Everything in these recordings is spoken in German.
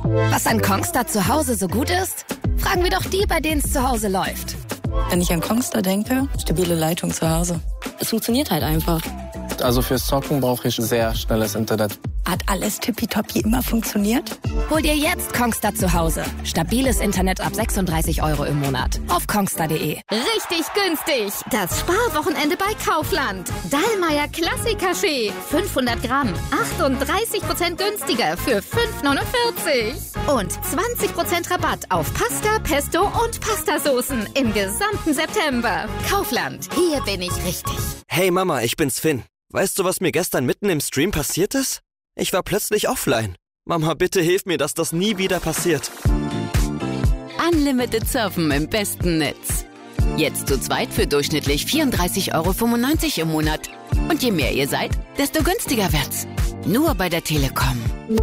Was an Kongstar zu Hause so gut ist? Fragen wir doch die, bei denen es zu Hause läuft. Wenn ich an Kongstar denke, stabile Leitung zu Hause. Es funktioniert halt einfach. Also fürs Zocken brauche ich sehr schnelles Internet. Hat alles tippitoppi immer funktioniert? Hol dir jetzt Kongstar zu Hause. Stabiles Internet ab 36 € im Monat. Auf kongstar.de. Richtig günstig. Das Sparwochenende bei Kaufland. Dallmayr Klassiker-Kaffee. 500 Gramm. 38% günstiger für 5,49. Und 20% Rabatt auf Pasta, Pesto und Pastasoßen im gesamten September. Kaufland. Hier bin ich richtig. Hey Mama, ich bin's Finn. Weißt du, was mir gestern mitten im Stream passiert ist? Ich war plötzlich offline. Mama, bitte hilf mir, dass das nie wieder passiert. Unlimited Surfen im besten Netz. Jetzt zu zweit für durchschnittlich 34,95 € im Monat. Und je mehr ihr seid, desto günstiger wird's. Nur bei der Telekom.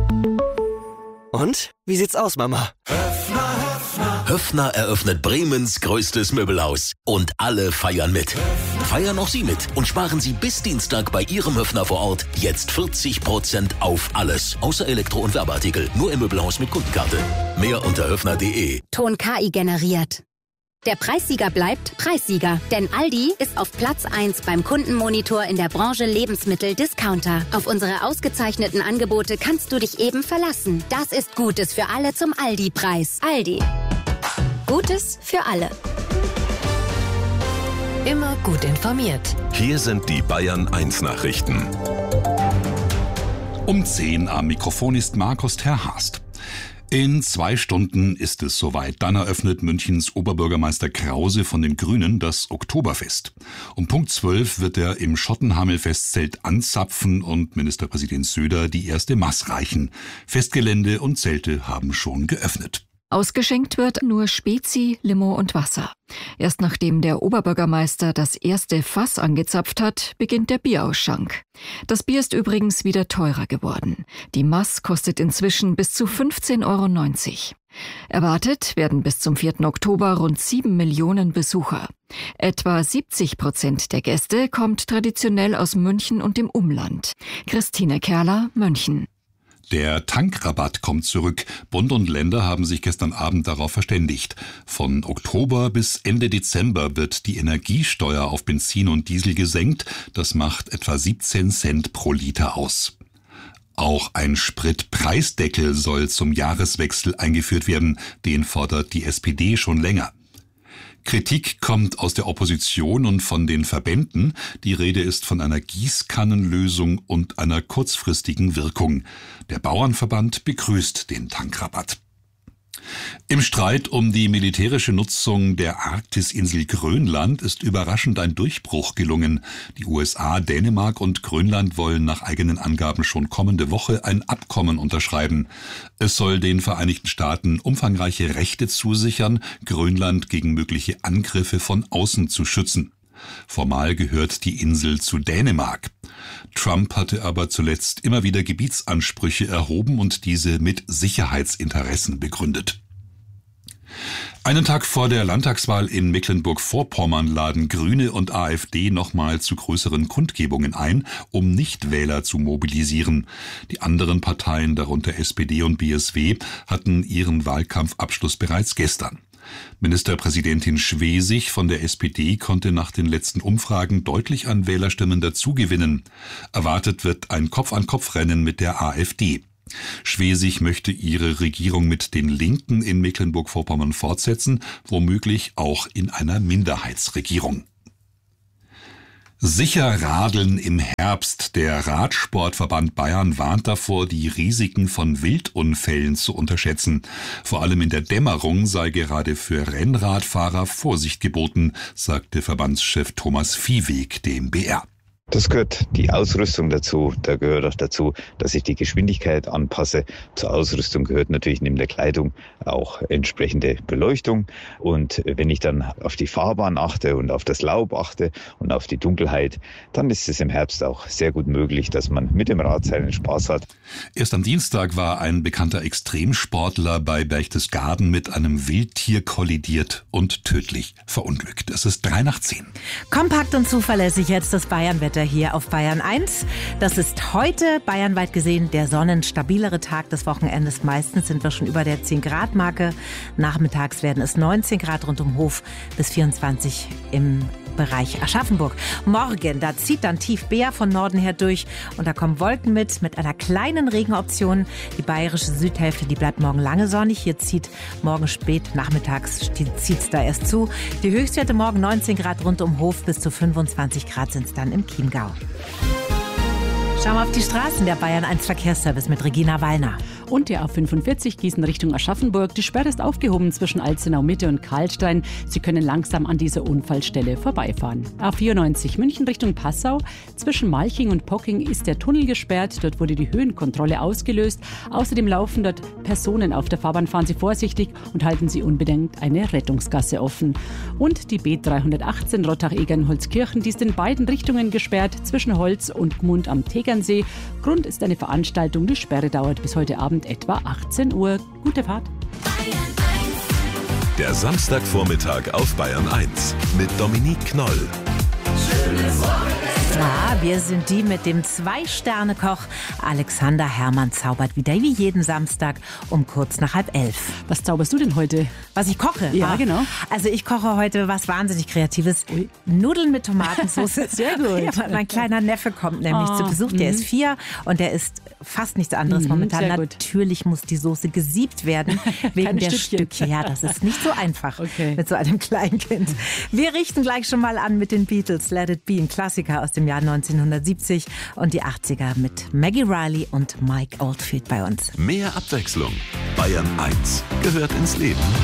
Und? Wie sieht's aus, Mama? Höffner eröffnet Bremens größtes Möbelhaus. Und alle feiern mit. Feiern auch Sie mit und sparen Sie bis Dienstag bei Ihrem Höffner vor Ort jetzt 40% auf alles. Außer Elektro- und Werbeartikel. Nur im Möbelhaus mit Kundenkarte. Mehr unter höffner.de. Ton KI generiert. Der Preissieger bleibt Preissieger, denn Aldi ist auf Platz 1 beim Kundenmonitor in der Branche Lebensmittel-Discounter. Auf unsere ausgezeichneten Angebote kannst du dich eben verlassen. Das ist Gutes für alle zum Aldi-Preis. Aldi. Gutes für alle. Immer gut informiert. Hier sind die Bayern 1 Nachrichten. Um 10 am Mikrofon ist Markus Terhast. In 2 Stunden ist es soweit. Dann eröffnet Münchens Oberbürgermeister Krause von den Grünen das Oktoberfest. Um Punkt 12 wird er im Schottenhamel-Festzelt anzapfen und Ministerpräsident Söder die erste Maß reichen. Festgelände und Zelte haben schon geöffnet. Ausgeschenkt wird nur Spezi, Limo und Wasser. Erst nachdem der Oberbürgermeister das erste Fass angezapft hat, beginnt der Bierausschank. Das Bier ist übrigens wieder teurer geworden. Die Maß kostet inzwischen bis zu 15,90 €. Erwartet werden bis zum 4. Oktober rund 7 Millionen Besucher. Etwa 70% der Gäste kommt traditionell aus München und dem Umland. Christine Kerler, München. Der Tankrabatt kommt zurück. Bund und Länder haben sich gestern Abend darauf verständigt. Von Oktober bis Ende Dezember wird die Energiesteuer auf Benzin und Diesel gesenkt. Das macht etwa 17 Cent pro Liter aus. Auch ein Spritpreisdeckel soll zum Jahreswechsel eingeführt werden. Den fordert die SPD schon länger. Kritik kommt aus der Opposition und von den Verbänden. Die Rede ist von einer Gießkannenlösung und einer kurzfristigen Wirkung. Der Bauernverband begrüßt den Tankrabatt. Im Streit um die militärische Nutzung der Arktisinsel Grönland ist überraschend ein Durchbruch gelungen. Die USA, Dänemark und Grönland wollen nach eigenen Angaben schon kommende Woche ein Abkommen unterschreiben. Es soll den Vereinigten Staaten umfangreiche Rechte zusichern, Grönland gegen mögliche Angriffe von außen zu schützen. Formal gehört die Insel zu Dänemark. Trump hatte aber zuletzt immer wieder Gebietsansprüche erhoben und diese mit Sicherheitsinteressen begründet. Einen Tag vor der Landtagswahl in Mecklenburg-Vorpommern laden Grüne und AfD nochmal zu größeren Kundgebungen ein, um Nichtwähler zu mobilisieren. Die anderen Parteien, darunter SPD und BSW, hatten ihren Wahlkampfabschluss bereits gestern. Ministerpräsidentin Schwesig von der SPD konnte nach den letzten Umfragen deutlich an Wählerstimmen dazugewinnen. Erwartet wird ein Kopf-an-Kopf-Rennen mit der AfD. Schwesig möchte ihre Regierung mit den Linken in Mecklenburg-Vorpommern fortsetzen, womöglich auch in einer Minderheitsregierung. Sicher radeln im Herbst. Der Radsportverband Bayern warnt davor, die Risiken von Wildunfällen zu unterschätzen. Vor allem in der Dämmerung sei gerade für Rennradfahrer Vorsicht geboten, sagte Verbandschef Thomas Viehweg dem BR. Das gehört die Ausrüstung dazu. Da gehört auch dazu, dass ich die Geschwindigkeit anpasse. Zur Ausrüstung gehört natürlich neben der Kleidung auch entsprechende Beleuchtung. Und wenn ich dann auf die Fahrbahn achte und auf das Laub achte und auf die Dunkelheit, dann ist es im Herbst auch sehr gut möglich, dass man mit dem Rad seinen Spaß hat. Erst am Dienstag war ein bekannter Extremsportler bei Berchtesgaden mit einem Wildtier kollidiert und tödlich verunglückt. Es ist 9:03. Kompakt und zuverlässig jetzt das Bayern-Wetter Wetterreporter hier auf Bayern 1. Das ist heute bayernweit gesehen der sonnenstabilere Tag des Wochenendes. Meistens sind wir schon über der 10-Grad-Marke. Nachmittags werden es 19 Grad rund um Hof bis 24 im Bereich Aschaffenburg. Morgen, da zieht dann tief Bea von Norden her durch und da kommen Wolken mit einer kleinen Regenoption. Die bayerische Südhälfte, die bleibt morgen lange sonnig. Hier zieht morgen spät nachmittags zieht's da erst zu. Die Höchstwerte morgen 19 Grad rund um Hof, bis zu 25 Grad sind es dann im Chiemgau. Schauen wir auf die Straßen. Der Bayern 1 Verkehrsservice mit Regina Wallner. Und der A45 Gießen Richtung Aschaffenburg. Die Sperre ist aufgehoben zwischen Alzenau Mitte und Karlstein. Sie können langsam an dieser Unfallstelle vorbeifahren. A94 München Richtung Passau. Zwischen Malching und Pocking ist der Tunnel gesperrt. Dort wurde die Höhenkontrolle ausgelöst. Außerdem laufen dort Personen auf der Fahrbahn. Fahren Sie vorsichtig und halten Sie unbedingt eine Rettungsgasse offen. Und die B318 Rottach-Egernholzkirchen, die ist in beiden Richtungen gesperrt. Zwischen Holz und Gmund am Tegernsee. Grund ist eine Veranstaltung. Die Sperre dauert bis heute Abend etwa 18 Uhr. Gute Fahrt. Der Samstagvormittag auf Bayern 1 mit Dominique Knoll. Schönes Wochenende. Ja, wir sind die mit dem 2-Sterne-Koch. Alexander Herrmann zaubert wieder wie jeden Samstag um kurz nach 10:30. Was zauberst du denn heute? Was ich koche? Ja, genau. Also ich koche heute was wahnsinnig Kreatives. Nudeln mit Tomatensauce. Sehr gut. Ja, mein kleiner Neffe kommt nämlich zu Besuch. Der ist 4 und der isst fast nichts anderes momentan. Natürlich muss die Soße gesiebt werden wegen der Stückchen. Ja, das ist nicht so einfach mit so einem Kleinkind. Wir richten gleich schon mal an mit den Beatles. Let It Be, ein Klassiker aus dem Jahr 1970 und die 80er mit Maggie Riley und Mike Oldfield bei uns. Mehr Abwechslung. Bayern 1 gehört ins Leben.